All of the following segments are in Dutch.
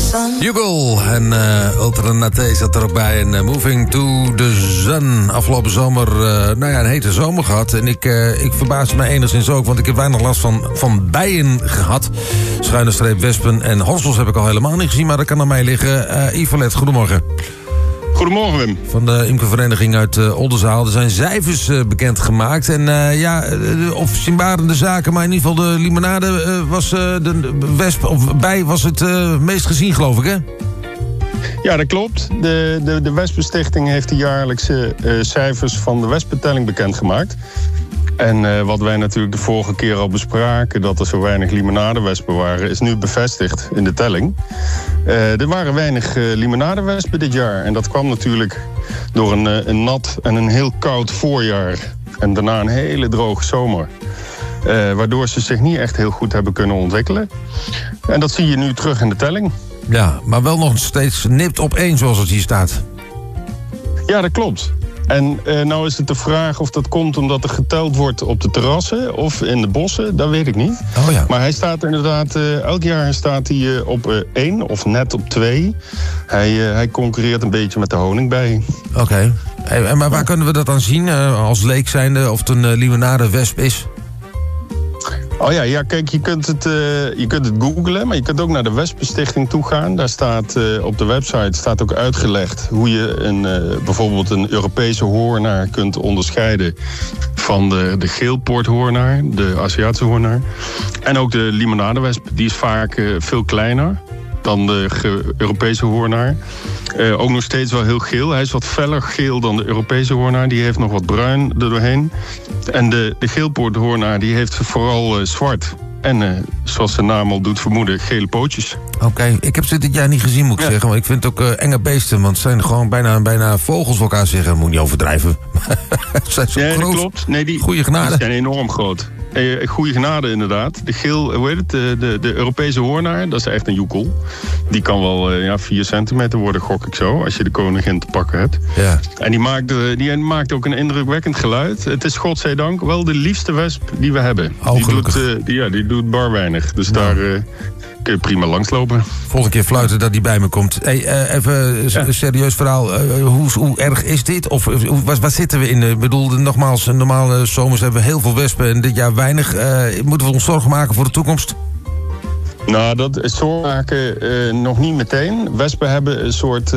Bugle en Ultranate zat er ook bij. En Moving to the Sun. Afgelopen zomer een hete zomer gehad. En ik verbaasde me enigszins ook, want ik heb weinig last van bijen gehad. Schuine streep, wespen en horsels heb ik al helemaal niet gezien, maar dat kan aan mij liggen. Yves, goedemorgen. Goedemorgen, Wim. Van de imkervereniging uit Oldenzaal. Er zijn cijfers bekendgemaakt. En of zienbarende zaken, maar in ieder geval de limonade was de wesp of bij was het meest gezien, geloof ik, hè? Ja, dat klopt. De Wespenstichting heeft de jaarlijkse cijfers van de wespentelling bekendgemaakt. En wat wij natuurlijk de vorige keer al bespraken, dat er zo weinig limonadewespen waren, is nu bevestigd in de telling. Er waren weinig limonadewespen dit jaar. En dat kwam natuurlijk door een nat en een heel koud voorjaar. En daarna een hele droge zomer. Waardoor ze zich niet echt heel goed hebben kunnen ontwikkelen. En dat zie je nu terug in de telling. Ja, maar wel nog steeds nipt op 1 zoals het hier staat. Ja, dat klopt. En nou is het de vraag of dat komt omdat er geteld wordt op de terrassen of in de bossen. Dat weet ik niet. Oh ja. Maar hij staat inderdaad, elk jaar staat hij op 1 of net op 2. Hij concurreert een beetje met de honingbij. Oké. Maar waar kunnen we dat dan zien als leek zijnde of het een limonadewesp is? Oh ja, kijk, je kunt het googlen, maar je kunt ook naar de Wespenstichting toe gaan. Daar staat op de website staat ook uitgelegd hoe je bijvoorbeeld een Europese hoornaar kunt onderscheiden van de geelpoorthoornaar, de Aziatische hoornaar. En ook de limonadewesp, die is vaak veel kleiner dan de Europese hoornaar. Ook nog steeds wel heel geel. Hij is wat feller geel dan de Europese hoornaar. Die heeft nog wat bruin erdoorheen. En de geelpoorthoornaar die heeft vooral zwart. En zoals de naam al doet vermoeden, gele pootjes. Oké, ik heb ze dit jaar niet gezien, moet ik zeggen. Maar ik vind het ook enge beesten. Want het zijn gewoon bijna vogels wat elkaar zeggen. Dat moet niet overdrijven. Zijn zo groot. Dat klopt. Nee, goeie genade. Die zijn enorm groot. Goeie genade inderdaad. De geel, hoe heet het? De Europese hoornaar, dat is echt een joekel. Die kan wel 4 centimeter worden, gok ik zo. Als je de koningin te pakken hebt. Ja. En die maakt ook een indrukwekkend geluid. Het is godzijdank wel de liefste wesp die we hebben. Die doet bar weinig. Dus daar kun je prima langslopen. Volgende keer fluiten dat die bij me komt. Even een serieus verhaal. Hoe erg is dit? Of waar zitten we in? Ik bedoel, nogmaals, normale zomers hebben we heel veel wespen en dit jaar weinig. Moeten we ons zorgen maken voor de toekomst? Nou, dat zorgen maken nog niet meteen. Wespen hebben een soort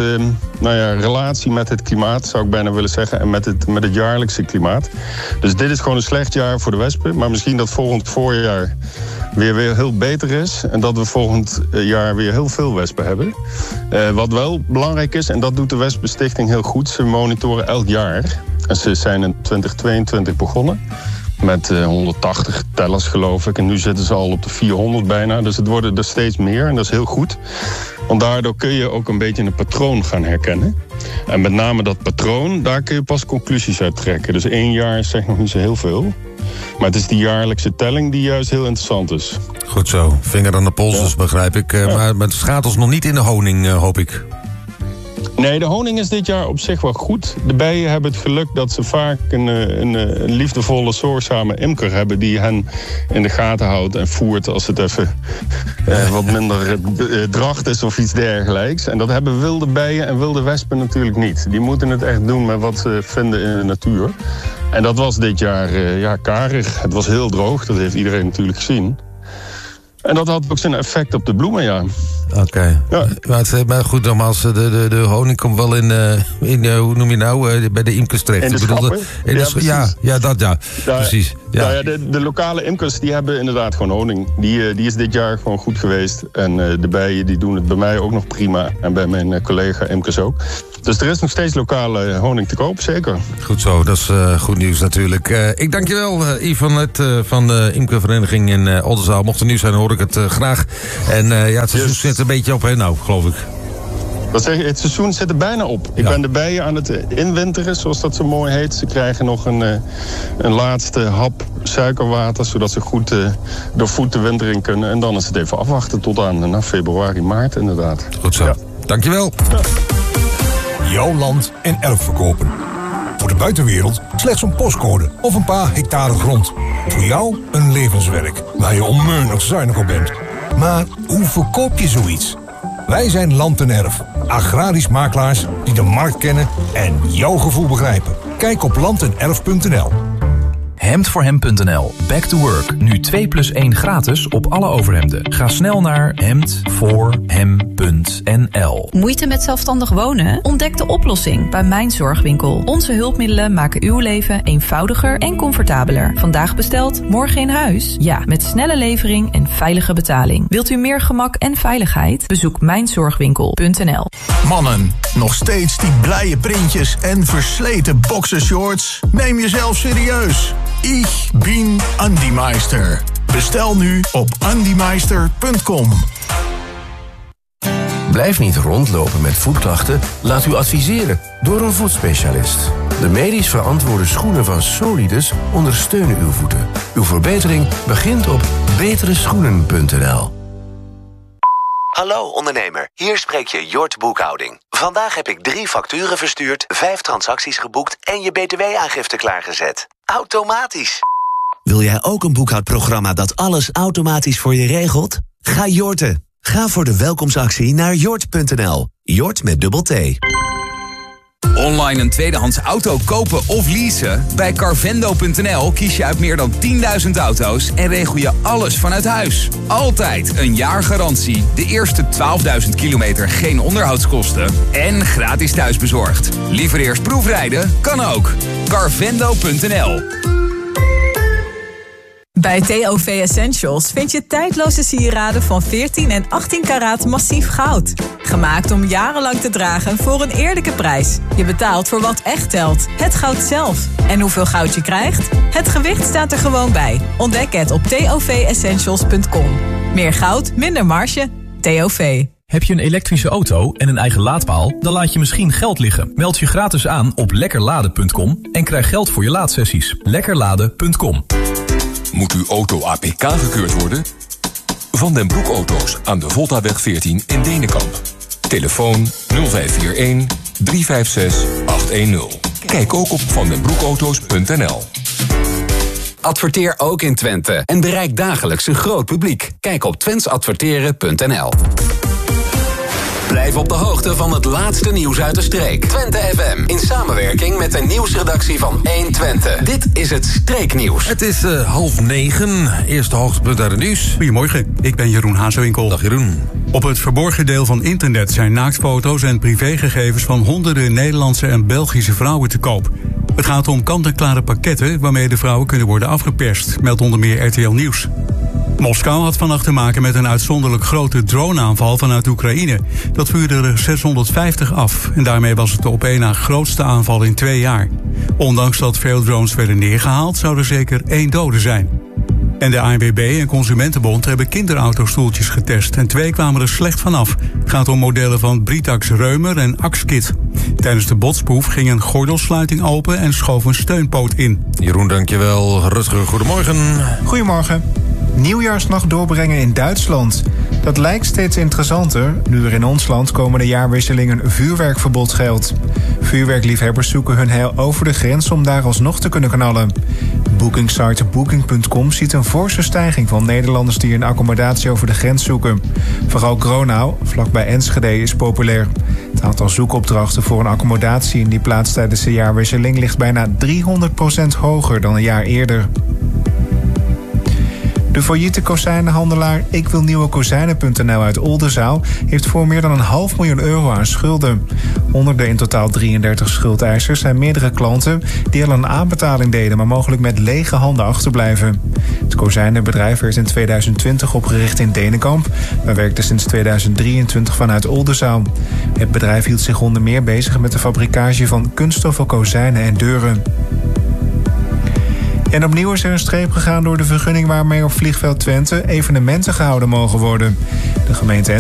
relatie met het klimaat, zou ik bijna willen zeggen. En met het jaarlijkse klimaat. Dus dit is gewoon een slecht jaar voor de wespen. Maar misschien dat volgend voorjaar weer heel beter is. En dat we volgend jaar weer heel veel wespen hebben. Wat wel belangrijk is, en dat doet de Wespenstichting heel goed. Ze monitoren elk jaar. En ze zijn in 2022 begonnen. Met 180 tellers, geloof ik. En nu zitten ze al op de 400 bijna. Dus het worden er steeds meer en dat is heel goed. Want daardoor kun je ook een beetje een patroon gaan herkennen. En met name dat patroon, daar kun je pas conclusies uit trekken. Dus 1 jaar zegt nog niet zo heel veel. Maar het is die jaarlijkse telling die juist heel interessant is. Goed zo. Vinger aan de pols, dus begrijp ik. Maar het gaat ons nog niet in de honing, hoop ik. Nee, de honing is dit jaar op zich wel goed. De bijen hebben het geluk dat ze vaak een liefdevolle, zorgzame imker hebben die hen in de gaten houdt en voert als het even wat minder dracht is of iets dergelijks. En dat hebben wilde bijen en wilde wespen natuurlijk niet. Die moeten het echt doen met wat ze vinden in de natuur. En dat was dit jaar karig. Het was heel droog, dat heeft iedereen natuurlijk gezien. En dat had ook zijn effect op de bloemen, ja. Oké. Ja. Maar goed, nogmaals, de honing komt wel in hoe noem je nou, bij de imkers terecht. In de schappen? Precies. Ja. De lokale imkers die hebben inderdaad gewoon honing. Die is dit jaar gewoon goed geweest. En de bijen die doen het bij mij ook nog prima. En bij mijn collega imkers ook. Dus er is nog steeds lokale honing te koop, zeker. Goed zo, dat is goed nieuws natuurlijk. Ik dank je wel, Yves van de imkervereniging in Oldenzaal. Mocht er nieuws zijn, hoor ik het graag. En het seizoen zit een beetje op, hè, nou, geloof ik. Dat zeg je, het seizoen zit er bijna op. Ik ben de bijen aan het inwinteren, zoals dat zo mooi heet. Ze krijgen nog een laatste hap suikerwater, zodat ze goed door voet de winter in kunnen. En dan is het even afwachten tot aan februari, maart inderdaad. Goed zo. Ja. Dankjewel. Ja. Jouw land en erf verkopen. Voor de buitenwereld slechts een postcode of een paar hectare grond. Voor jou een levenswerk waar je onmeunig zuinig op bent. Maar hoe verkoop je zoiets? Wij zijn Land en Erf. Agrarisch makelaars die de markt kennen en jouw gevoel begrijpen. Kijk op landenerf.nl. Hemdvoorhem.nl. Back to work. Nu 2+1 gratis op alle overhemden. Ga snel naar hemdvoorhem.nl. Moeite met zelfstandig wonen? Ontdek de oplossing bij Mijn Zorgwinkel. Onze hulpmiddelen maken uw leven eenvoudiger en comfortabeler. Vandaag besteld, morgen in huis? Ja, met snelle levering en veilige betaling. Wilt u meer gemak en veiligheid? Bezoek mijnzorgwinkel.nl. Mannen, nog steeds die blije printjes en versleten boxershorts? Neem jezelf serieus. Ich bin Andi Meister. Bestel nu op andymeister.com. Blijf niet rondlopen met voetklachten. Laat u adviseren door een voetspecialist. De medisch verantwoorde schoenen van Solidus ondersteunen uw voeten. Uw verbetering begint op betereschoenen.nl. Hallo ondernemer, hier spreek je Jort Boekhouding. Vandaag heb ik 3 facturen verstuurd, 5 transacties geboekt en je btw-aangifte klaargezet. Automatisch. Wil jij ook een boekhoudprogramma dat alles automatisch voor je regelt? Ga Jorten. Ga voor de welkomstactie naar jort.nl. Jort met dubbel T. Online een tweedehands auto kopen of leasen? Bij Carvendo.nl kies je uit meer dan 10.000 auto's en regel je alles vanuit huis. Altijd een jaar garantie, de eerste 12.000 kilometer geen onderhoudskosten en gratis thuisbezorgd. Liever eerst proefrijden? Kan ook. Carvendo.nl. Bij TOV Essentials vind je tijdloze sieraden van 14 en 18 karaat massief goud. Gemaakt om jarenlang te dragen voor een eerlijke prijs. Je betaalt voor wat echt telt, het goud zelf. En hoeveel goud je krijgt? Het gewicht staat er gewoon bij. Ontdek het op tovessentials.com. Meer goud, minder marge. TOV. Heb je een elektrische auto en een eigen laadpaal? Dan laat je misschien geld liggen. Meld je gratis aan op lekkerladen.com en krijg geld voor je laadsessies. Lekkerladen.com. Moet uw auto APK gekeurd worden? Van den Broek Auto's aan de Voltaweg 14 in Denenkamp. Telefoon 0541 356 810. Kijk ook op vandenbroekauto's.nl. Adverteer ook in Twente en bereik dagelijks een groot publiek. Kijk op twentesadverteren.nl. Blijf op de hoogte van het laatste nieuws uit de streek. Twente FM, in samenwerking met de nieuwsredactie van 1 Twente. Dit is het Streeknieuws. Het is 8:30. Eerste hoogtepunt uit het nieuws. Goedemorgen, ik ben Jeroen Hazewinkel. Dag Jeroen. Op het verborgen deel van internet zijn naaktfoto's en privégegevens van honderden Nederlandse en Belgische vrouwen te koop. Het gaat om kant-en-klare pakketten waarmee de vrouwen kunnen worden afgeperst, meldt onder meer RTL Nieuws. Moskou had vannacht te maken met een uitzonderlijk grote droneaanval vanuit Oekraïne. Dat vuurde er 650 af en daarmee was het de op één na grootste aanval in 2 jaar. Ondanks dat veel drones werden neergehaald, zou er zeker 1 dode zijn. En de ANWB en Consumentenbond hebben kinderautostoeltjes getest en 2 kwamen er slecht vanaf. Het gaat om modellen van Britax Reumer en Axkit. Tijdens de botsproef ging een gordelsluiting open en schoof een steunpoot in. Jeroen, dankjewel. Rutger, goedemorgen. Goedemorgen. Nieuwjaarsnacht doorbrengen in Duitsland. Dat lijkt steeds interessanter, nu er in ons land komende jaarwisseling een vuurwerkverbod geldt. Vuurwerkliefhebbers zoeken hun heil over de grens om daar alsnog te kunnen knallen. Bookingsite Booking.com ziet een forse stijging van Nederlanders die een accommodatie over de grens zoeken. Vooral Gronau, vlakbij Enschede, is populair. Het aantal zoekopdrachten voor een accommodatie in die plaats tijdens de jaarwisseling ligt bijna 300% hoger dan een jaar eerder. De failliete kozijnenhandelaar ikwilnieuwekozijnen.nl uit Oldenzaal heeft voor meer dan €500.000 aan schulden. Onder de in totaal 33 schuldeisers zijn meerdere klanten die al een aanbetaling deden, maar mogelijk met lege handen achterblijven. Het kozijnenbedrijf werd in 2020 opgericht in Denenkamp, maar werkte sinds 2023 vanuit Oldenzaal. Het bedrijf hield zich onder meer bezig met de fabricage van kunststoffen kozijnen en deuren. En opnieuw is er een streep gegaan door de vergunning waarmee op vliegveld Twente evenementen gehouden mogen worden. De gemeente